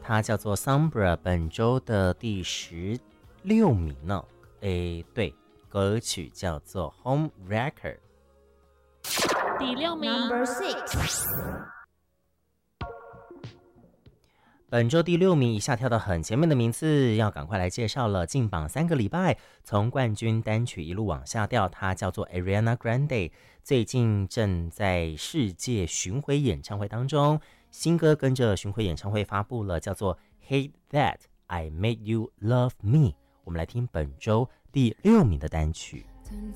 它叫做 Sombra， 本周的第16名呢。对，歌曲叫做 Home Wrecker。 第6名 Number 6。 本周第6名一下跳到很前面的名次，要赶快来介绍了。进榜3个礼拜，从冠军单曲一路往下掉，它叫做 Ariana Grande， 最近正在世界巡回演唱会当中，新歌跟着巡回演唱会发布了，叫做 Hate That I Made You Love Me。我们来听本周第6名的单曲。 Turn